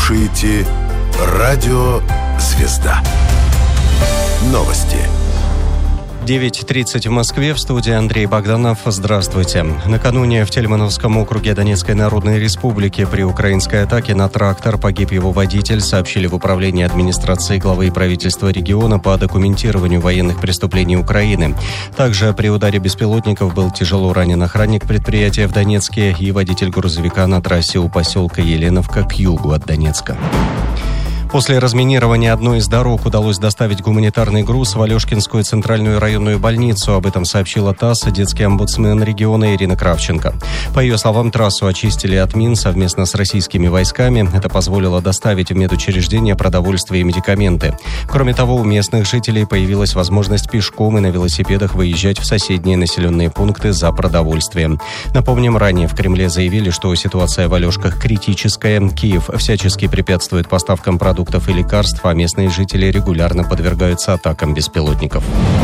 слушаете «Радио Звезда». Новости. 9:30 в Москве, в студии Андрей Богданов. Здравствуйте. Накануне в Тельмановском округе Донецкой Народной Республики при украинской атаке на трактор погиб его водитель, сообщили в управлении администрации главы правительства региона по документированию военных преступлений Украины. Также при ударе беспилотников был тяжело ранен охранник предприятия в Донецке и водитель грузовика на трассе у поселка Еленовка к югу от Донецка. После разминирования одной из дорог удалось доставить гуманитарный груз в Алешкинскую центральную районную больницу. Об этом сообщила ТАСС детский омбудсмен региона Ирина Кравченко. По ее словам, трассу очистили от мин совместно с российскими войсками. Это позволило доставить в медучреждение продовольствие и медикаменты. Кроме того, у местных жителей появилась возможность пешком и на велосипедах выезжать в соседние населенные пункты за продовольствием. Напомним, ранее в Кремле заявили, что ситуация в Алешках критическая. Киев всячески препятствует поставкам продуктов и лекарств, а местные жители регулярно подвергаются атакам беспилотников.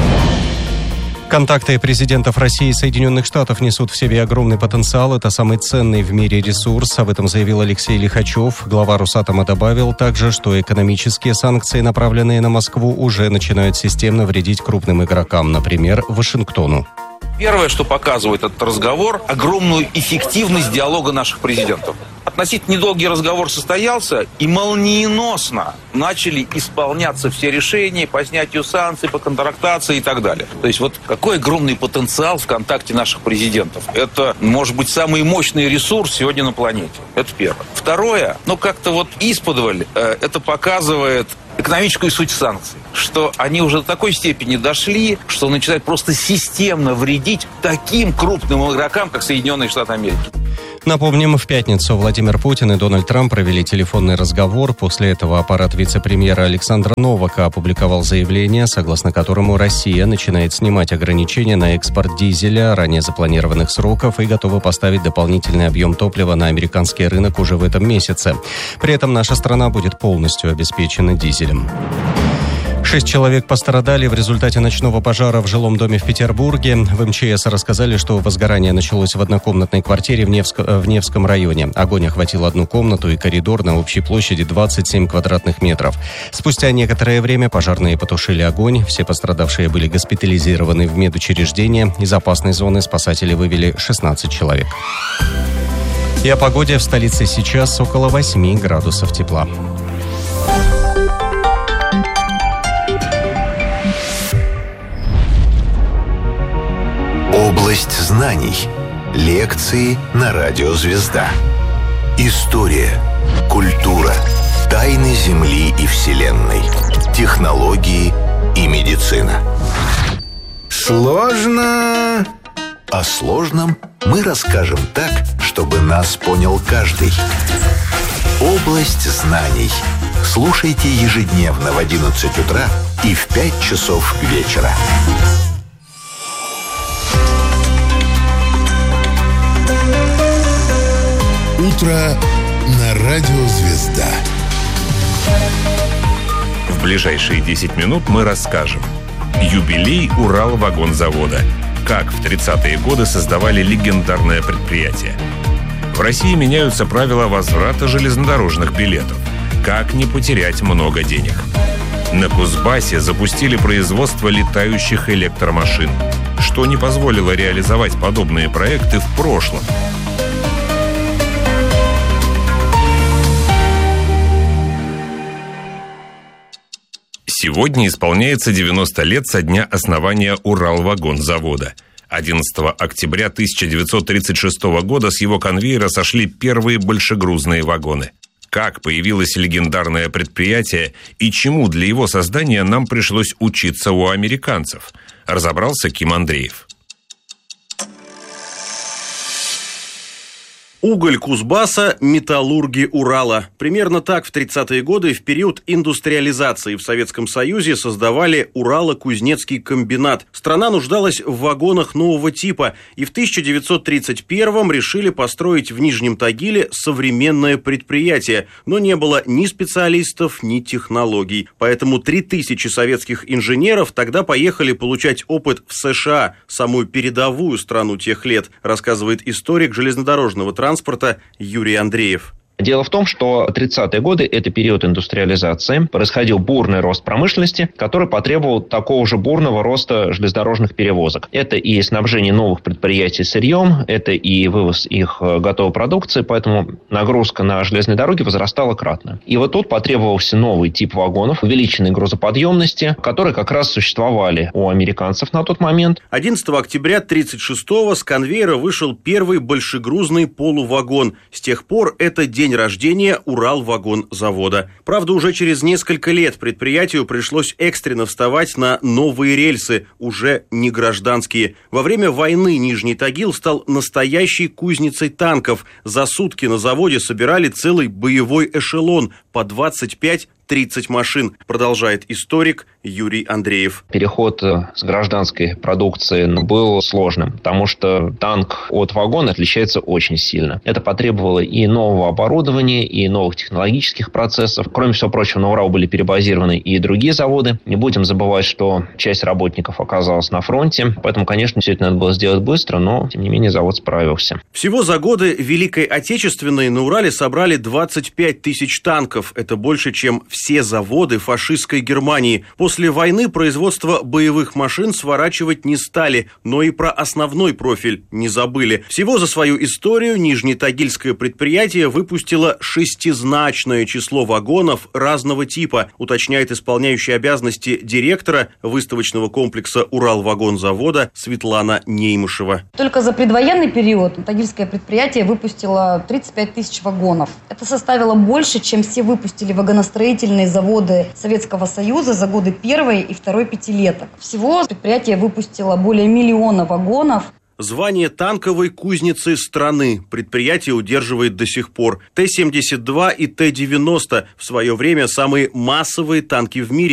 Контакты президентов России и Соединенных Штатов несут в себе огромный потенциал. Это самый ценный в мире ресурс. Об этом заявил Алексей Лихачев. Глава Росатома добавил также, что экономические санкции, направленные на Москву, уже начинают системно вредить крупным игрокам, например, Вашингтону. Первое, что показывает этот разговор, огромную эффективность диалога наших президентов. Относительно недолгий разговор состоялся, и молниеносно начали исполняться все решения по снятию санкций, по контрактации и так далее. То есть вот какой огромный потенциал в контакте наших президентов. Это, может быть, самый мощный ресурс сегодня на планете. Это первое. Второе, как-то вот исподволь, это показывает экономическую суть санкций, что они уже до такой степени дошли, что начинают просто системно вредить таким крупным игрокам, как Соединенные Штаты Америки. Напомним, в пятницу Владимир Путин и Дональд Трамп провели телефонный разговор. После этого аппарат вице-премьера Александра Новака опубликовал заявление, согласно которому Россия начинает снимать ограничения на экспорт дизеля ранее запланированных сроков и готова поставить дополнительный объем топлива на американский рынок уже в этом месяце. При этом наша страна будет полностью обеспечена дизелем. 6 человек пострадали в результате ночного пожара в жилом доме в Петербурге. В МЧС рассказали, что возгорание началось в однокомнатной квартире в Невском районе. Огонь охватил одну комнату и коридор на общей площади 27 квадратных метров. Спустя некоторое время пожарные потушили огонь. Все пострадавшие были госпитализированы в медучреждение. Из опасной зоны спасатели вывели 16 человек. И о погоде в столице сейчас около 8 градусов тепла. Область знаний. Лекции на Радио Звезда. История, культура, тайны Земли и Вселенной, технологии и медицина. Сложно. О сложном мы расскажем так, чтобы нас понял каждый. Область знаний. Слушайте ежедневно в 11 утра и в 5 часов вечера. Утро на Радио Звезда. В ближайшие 10 минут мы расскажем. Юбилей Уралвагонзавода. Как в 30-е годы создавали легендарное предприятие. В России меняются правила возврата железнодорожных билетов. Как не потерять много денег. На Кузбассе запустили производство летающих электромашин, что не позволило реализовать подобные проекты в прошлом. Сегодня исполняется 90 лет со дня основания Уралвагонзавода. 11 октября 1936 года с его конвейера сошли первые большегрузные вагоны. Как появилось легендарное предприятие и чему для его создания нам пришлось учиться у американцев, разобрался Ким Андреев. Уголь Кузбасса, металлурги Урала. Примерно так в 30-е годы в период индустриализации в Советском Союзе создавали Урало-Кузнецкий комбинат. Страна нуждалась в вагонах нового типа, и в 1931-м решили построить в Нижнем Тагиле современное предприятие, но не было ни специалистов, ни технологий. Поэтому 3000 советских инженеров тогда поехали получать опыт в США, самую передовую страну тех лет, рассказывает историк железнодорожного транспорта Юрий Андреев. Дело в том, что 30-е годы – это период индустриализации. Происходил бурный рост промышленности, который потребовал такого же бурного роста железнодорожных перевозок. Это и снабжение новых предприятий сырьем, это и вывоз их готовой продукции, поэтому нагрузка на железные дороги возрастала кратно. И вот тут потребовался новый тип вагонов, увеличенной грузоподъемности, которые как раз существовали у американцев на тот момент. 11 октября 1936-го с конвейера вышел первый большегрузный полувагон. С тех пор это день рождения Уралвагонзавода. Правда, уже через несколько лет предприятию пришлось экстренно вставать на новые рельсы, уже не гражданские. Во время войны Нижний Тагил стал настоящей кузницей танков. За сутки на заводе собирали целый боевой эшелон по 25-30 машин, продолжает историк Юрий Андреев. Переход с гражданской продукции был сложным, потому что танк от вагона отличается очень сильно. Это потребовало и нового оборудования, и новых технологических процессов. Кроме всего прочего, на Урал были перебазированы и другие заводы. Не будем забывать, что часть работников оказалась на фронте, поэтому, конечно, все это надо было сделать быстро, но, тем не менее, завод справился. Всего за годы Великой Отечественной на Урале собрали 25 тысяч танков. Это больше, чем все заводы фашистской Германии. После войны производство боевых машин сворачивать не стали, но и про основной профиль не забыли. Всего за свою историю Нижнетагильское предприятие выпустило шестизначное число вагонов разного типа, уточняет исполняющий обязанности директора выставочного комплекса Уралвагонзавода Светлана Неймышева. Только за предвоенный период Тагильское предприятие выпустило 35 тысяч вагонов. Это составило больше, чем все выпустили вагоностроительные заводы Советского Союза за годы первой и второй пятилеток. Всего предприятие выпустило более 1 миллиона вагонов. Звание танковой кузницы страны предприятие удерживает до сих пор. Т-72 и Т-90 в свое время самые массовые танки в мире.